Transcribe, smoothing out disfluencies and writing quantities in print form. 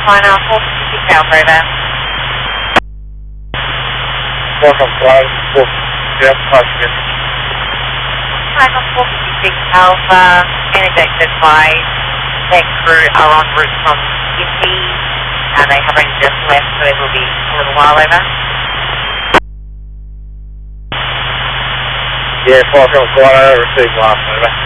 Carolina, 456 Alpha, over. Welcome, flight 456. Carolina, 456 Alpha, Benedict advised their crew are en route from Gympie, and they have only just left, so it will be a little while, over. Yeah, welcome, flight received last, over.